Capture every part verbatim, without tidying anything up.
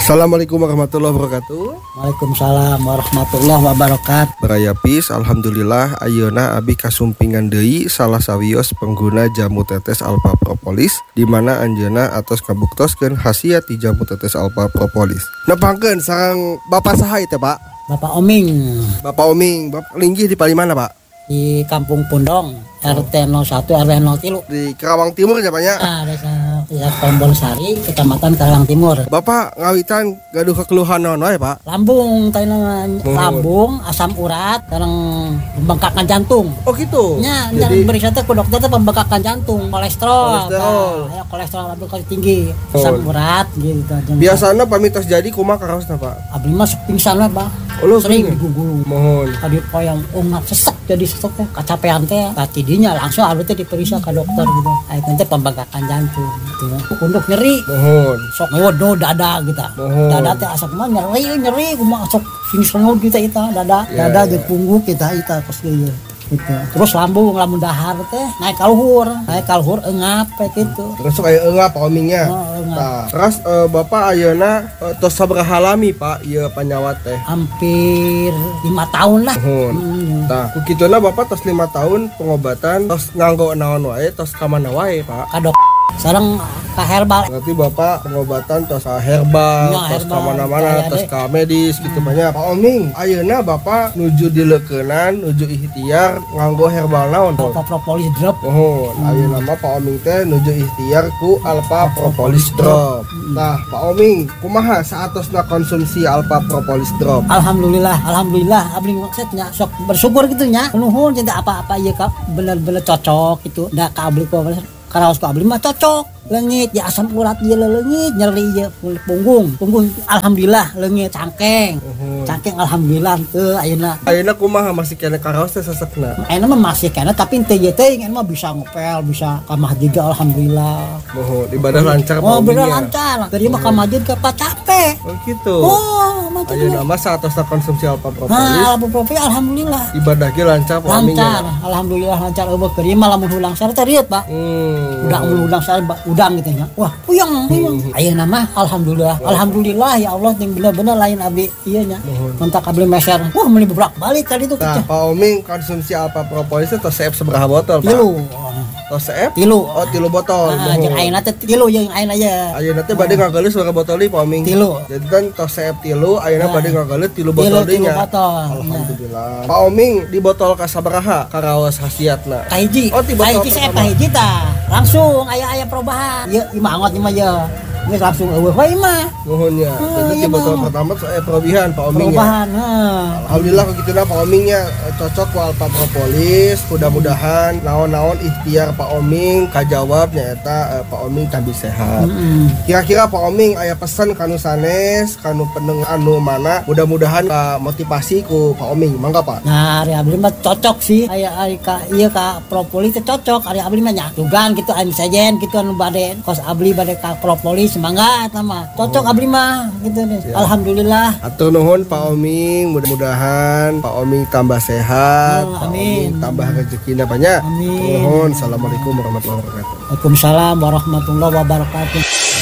Assalamualaikum warahmatullahi wabarakatuh. Waalaikumsalam warahmatullahi wabarakatuh. Beraya pis, alhamdulillah ayeuna abi kasumpingan deui salah sawios pengguna jamu tetes alpha propolis di mana anjeunna atos kabuktoskeun khasiat ti jamu tetes alpha propolis. Nepangkeun sareng Bapak saha teh, Pak? Bapak Oming Bapak Oming, Bapak linggih di Palimana, Pak? di Kampung Pundong, R T nol satu R W nol tiga Di Karawang Timur ya, Pak ya? Ah, desa ya Tombol Sari, Kecamatan Karawang Timur. Bapak ngawitan gaduh kekeluhan naon wae, Pak? Lambung, tayna lambung, asam urat, sareng pembengkakan jantung. Oh gitu. Nya, Jadi jadi beri ku dokter teh pembengkakan jantung, kolesterol. Kolesterol. Tah, ya kolesterol lambung kali tinggi, asam Oh. urat gitu. biasana pamitos jadi kumaha karaosna, Pak? Abdi mah sok pingsan lah, Pak. Oh, lu Sering pingsan? digugulu. Mohon. Tadi poyang ungat sesek jadi sesek teh kacapean teh tidinya langsung abdi teh diperiksa ke dokter gitu. Aya teh pembengkakan jantung gitu. Punduk nyeri. Mohon. Sok ngewodo dada gitu. Mohon. Dada teh asap mah nyeri nyeri kumaha sok sing sengot kita eta dada Ya, dada ya. jeung punggung kita eta kos ieu. Gitu. Terus lambung lamun dahar teh naik ka luhur, naik ka luhur eungap kayak gitu. Terus aya eungap Pak Omingnya. Oh, eungap. Nah, terus eh, Bapak ayeuna eh, tos sabaraha lami, Pak, ieu panyawat teh? Hampir lima tahun lah. Mohon. Hmm. Nah, ku kituna Bapak tos lima tahun pengobatan, tos nganggo naon wae, tos ka mana wae, Pak? Ka dok sareng ka herbal. Berarti Bapak pengobatan tos ka herbal, Ya, tos ka herbal. mana-mana, Kaya tos deh. ka medis gitu banyak. Pak Oming, ayeuna Bapak nuju dileukeunnan, nuju ikhtiar nganggo herbal naon, Pak? Alpha propolis drop. Mohon, ayeuna mah Pak Oming teh nuju ikhtiar ku Alpha Propolis Drop. Nah, Pak Oming, kumaha saatosna konsumsi Alpha Propolis Drop? Alhamdulillah, alhamdulillah abdi maksudnya sok bersyukur gitu nya. Nuhun cinta apa-apa ieu ka bener-bener cocok gitu. Da ka abdi ku karaos ku abdi mah cocok. Leungit ya asam urat ieu leungit, nyeri ieu punggung. Punggung alhamdulillah leungit cangkeng. Mohon. Cangkeng alhamdulillah teu ayeuna. Ayeuna kumaha masih kena karaos teh sesekna? Ayeuna mah masih kana tapi teu ieu teh ayeuna mah bisa ngepel, bisa ka masjid alhamdulillah. Mohon, ibadah lancar Pak Oh, bener Omingnya. lancar. Dari mah ka masjid ke pa capek. Oh gitu. Oh, macam Ayeuna mah saatosna konsumsi Alpha Propolis, Nah, Alpha propolis alhamdulillah. ibadah ge lancar Pak Lancar, Omingnya. alhamdulillah lancar. Eueuh kerima lamun hulang sare teh riet, Pak. Hmm. Udang mun ulang sare ba- udang gitu nya. Wah, puyeng, puyeng. Ayeuna mah alhamdulillah. Alhamdulillah ya Allah yang bener-bener lain abdi ieu nya. Mentak abdi meser. Wah, meuli bolak-balik tadi tuh Nah, kita. Pak Oming konsumsi Alpha Propolis teh tos seep sabaraha botol, Pak? Tilu. Tos seep? Tilu. Oh, tilu botol. Ah, jeung Mohon. ayeuna teh tilu jeung ayeuna ya. Ayeuna teh bade ngagalis berapa botol deui Pak Oming? Tilu. Jadi kan tos seep tilu, ayeuna Nah. bade ngagalis tilu Tilu botol deui tilu nya. botol. Alhamdulillah. Pak Oming di botol kasabaraha karaos khasiatna? Kahiji. Oh, di botol Kahiji saya pertama. kahiji tah. Langsung aya-aya perubahan. Ieu imah angot ieu mah ya. Geus langsung eueuh wae mah. Nuhunnya. Oh, Jadi di iya, botol Bang. pertama tuh eh perubahan Pak Oming ya. Perubahan. Heeh. Alhamdulillah begitulah Pak Omingnya eh, cocok ku Alpha Propolis. Mudah-mudahan naon-naon ikhtiar Pak Oming kajawab nyaeta eh, Pak Oming tambah sehat. Heeh. Kira-kira Pak Oming aya pesan kanu sanes, kanu peneng anu mana? Mudah-mudahan ka motivasi ku Pak Oming. Mangga Pak. Nah, ari abdi mah cocok sih. Aya ari ka ieu ka propolis teh cocok. Ari abdi mah nya dugaan gitu anu sajen gitu anu bade kos abdi bade ka propolis mangga eta mah. Cocok abdi mah gitu deh. Siap. Alhamdulillah. Atur nuhun Pak Oming, mudah-mudahan Pak Oming tambah sehat, Oh, Pak amin. Oming tambah rezekina banyak. Amin. Nuhun. Assalamualaikum warahmatullahi wabarakatuh. Waalaikumsalam warahmatullahi wabarakatuh.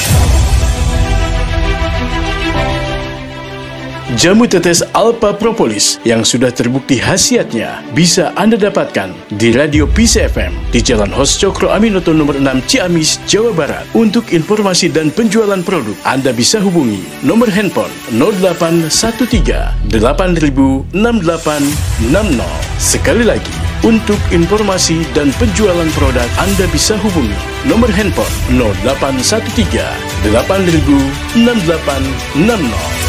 Jamu tetes Alpha Propolis yang sudah terbukti khasiatnya bisa Anda dapatkan di Radio P C F M di Jalan Hos Cokro Aminoto nomor enam Ciamis, Jawa Barat. Untuk informasi dan penjualan produk, Anda bisa hubungi nomor handphone nol delapan satu tiga delapan nol enam delapan enam nol. Sekali lagi, untuk informasi dan penjualan produk Anda bisa hubungi nomor handphone nol delapan satu tiga delapan nol enam delapan enam nol.